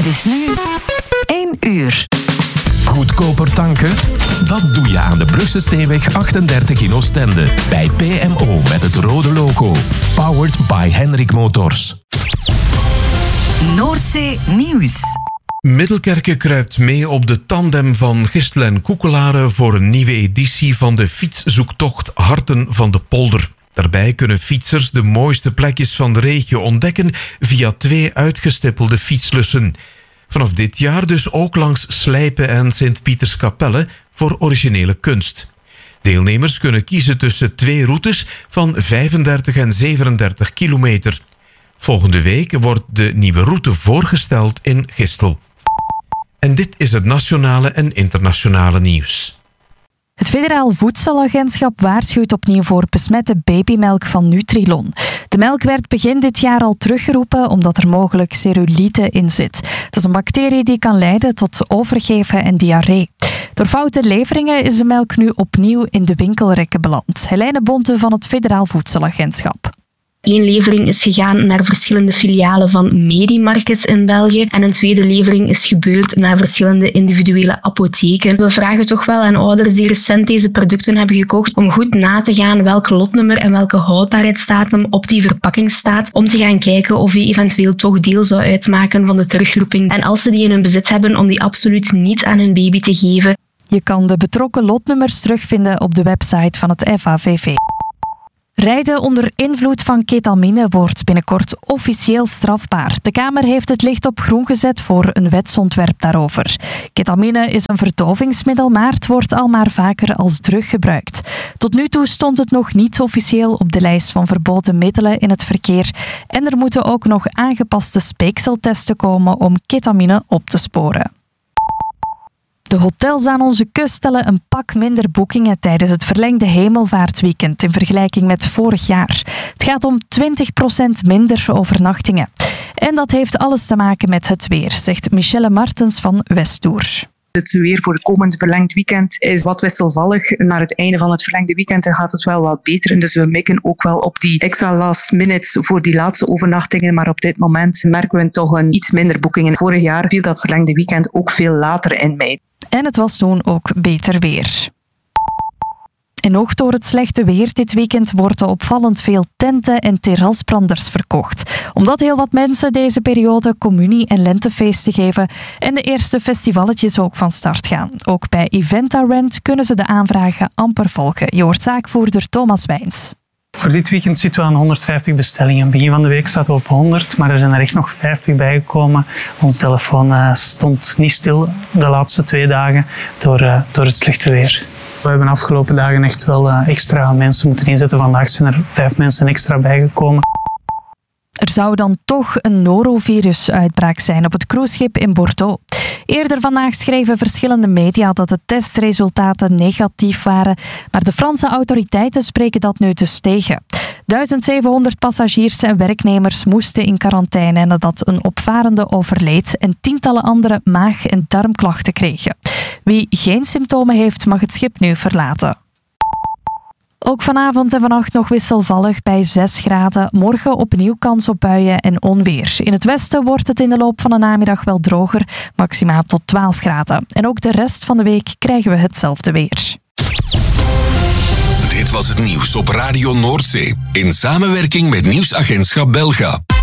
is nu 1 uur. Goedkoper tanken? Dat doe je aan de Brugse Steenweg 38 in Oostende. Bij PMO met het rode logo. Powered by Hendrik Motors. Noordzee Nieuws. Middelkerke kruipt mee op de tandem van Gistel en Koekelare voor een nieuwe editie van de fietszoektocht Harten van de Polder. Daarbij kunnen fietsers de mooiste plekjes van de regio ontdekken via 2 uitgestippelde fietslussen. Vanaf dit jaar dus ook langs Slijpen en Sint-Pieterskapelle voor originele kunst. Deelnemers kunnen kiezen tussen 2 routes van 35 en 37 kilometer. Volgende week wordt de nieuwe route voorgesteld in Gistel. En dit is het nationale en internationale nieuws. Het Federaal Voedselagentschap waarschuwt opnieuw voor besmette babymelk van Nutrilon. De melk werd begin dit jaar al teruggeroepen omdat er mogelijk cerulite in zit. Dat is een bacterie die kan leiden tot overgeven en diarree. Door foute leveringen is de melk nu opnieuw in de winkelrekken beland. Helene Bonte van het Federaal Voedselagentschap. 1 levering is gegaan naar verschillende filialen van Medimarkets in België en een tweede levering is gebeurd naar verschillende individuele apotheken. We vragen toch wel aan ouders die recent deze producten hebben gekocht om goed na te gaan welk lotnummer en welke houdbaarheidsdatum op die verpakking staat, om te gaan kijken of die eventueel toch deel zou uitmaken van de terugroeping. En als ze die in hun bezit hebben, om die absoluut niet aan hun baby te geven. Je kan de betrokken lotnummers terugvinden op de website van het FAVV. Rijden onder invloed van ketamine wordt binnenkort officieel strafbaar. De Kamer heeft het licht op groen gezet voor een wetsontwerp daarover. Ketamine is een verdovingsmiddel, maar het wordt al maar vaker als drug gebruikt. Tot nu toe stond het nog niet officieel op de lijst van verboden middelen in het verkeer. En er moeten ook nog aangepaste speekseltesten komen om ketamine op te sporen. De hotels aan onze kust tellen een pak minder boekingen tijdens het verlengde hemelvaartweekend in vergelijking met vorig jaar. Het gaat om 20% minder overnachtingen. En dat heeft alles te maken met het weer, zegt Michelle Martens van Westtour. Het weer voor het komend verlengd weekend is wat wisselvallig. Naar het einde van het verlengde weekend gaat het wel wat beter. Dus we mikken ook wel op die extra last minutes voor die laatste overnachtingen. Maar op dit moment merken we toch een iets minder boekingen. Vorig jaar viel dat verlengde weekend ook veel later in mei. En het was toen ook beter weer. En ook door het slechte weer dit weekend worden opvallend veel tenten en terrasbranders verkocht. Omdat heel wat mensen deze periode communie- en lentefeesten geven en de eerste festivaletjes ook van start gaan. Ook bij Eventarent kunnen ze de aanvragen amper volgen. Je hoort zaakvoerder Thomas Wijns. Voor dit weekend zitten we aan 150 bestellingen. Begin van de week zaten we op 100, maar er zijn er echt nog 50 bijgekomen. Onze telefoon stond niet stil de laatste 2 dagen door het slechte weer. We hebben de afgelopen dagen echt wel extra mensen moeten inzetten. Vandaag zijn er 5 mensen extra bijgekomen. Er zou dan toch een norovirus-uitbraak zijn op het cruiseschip in Bordeaux. Eerder vandaag schreven verschillende media dat de testresultaten negatief waren, maar de Franse autoriteiten spreken dat nu dus tegen. 1700 passagiers en werknemers moesten in quarantaine nadat een opvarende overleed en tientallen anderen maag- en darmklachten kregen. Wie geen symptomen heeft, mag het schip nu verlaten. Ook vanavond en vannacht nog wisselvallig bij 6 graden. Morgen opnieuw kans op buien en onweer. In het westen wordt het in de loop van de namiddag wel droger, maximaal tot 12 graden. En ook de rest van de week krijgen we hetzelfde weer. Dit was het nieuws op Radio Noordzee in samenwerking met Nieuwsagentschap Belga.